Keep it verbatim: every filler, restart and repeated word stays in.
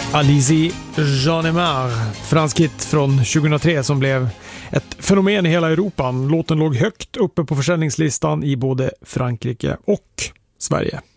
Alizé Jeannemar, fransk hit från tjugohundratre som blev ett fenomen i hela Europa. Låten låg högt uppe på försäljningslistan i både Frankrike och Sverige.